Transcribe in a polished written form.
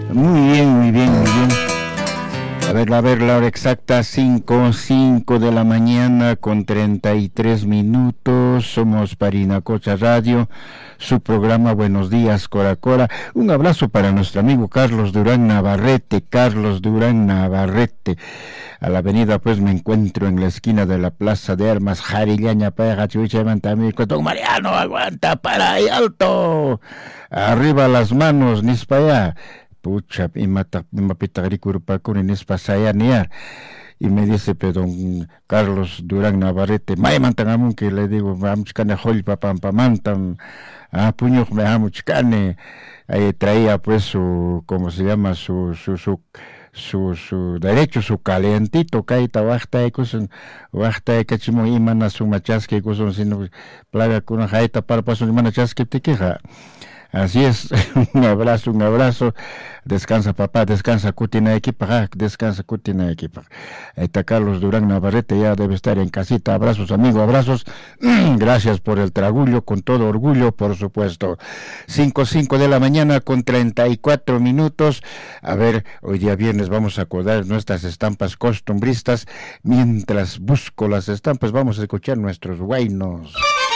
Muy bien, muy bien, muy bien. A ver, la hora exacta, 5 de la mañana con 33 minutos. Somos Parinacocha Radio, su programa Buenos Días, Cora Cora. Un abrazo para nuestro amigo Carlos Durán Navarrete. A la avenida, pues me encuentro en la esquina de la Plaza de Armas, Jarillaña, Paja, Chuicha, Mantamico. Don Mariano, aguanta, para ahí, alto. Arriba las manos, nis para allá. Pucha, y me dice, pero don Carlos Durán Navarrete, may mantangamun, que le digo, vamos cane hol pampamantam, puño me vamos cane, traía pues su, ¿cómo se llama? Su derecho, su calientito, caita, wachta, cachimo, imana, su machasque, sino plaga con una jaita para paso, imana chasque, te queja. Así es, un abrazo, descansa papá, descansa Cutina equipa, descansa Cutina equipa. Ahí está Carlos Durán Navarrete, ya debe estar en casita, abrazos amigo, abrazos, gracias por el tragullo, con todo orgullo, por supuesto. 5 de la mañana con 34 minutos, a ver, hoy día viernes vamos a acordar nuestras estampas costumbristas, mientras busco las estampas vamos a escuchar nuestros guainos.